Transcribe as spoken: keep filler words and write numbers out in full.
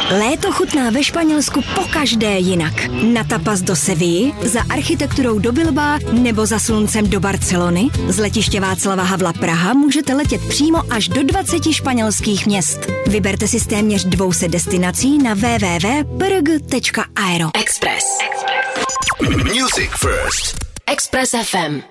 Léto chutná ve Španělsku pokaždé jinak. Na tapas do Sevilly, za architekturou do Bilbaa nebo za sluncem do Barcelony. Z letiště Václava Havla Praha můžete letět přímo až do dvaceti španělských měst. Vyberte si z téměř dvou set destinací na w w w tečka p r g tečka aero. Express. Music First. Express F M.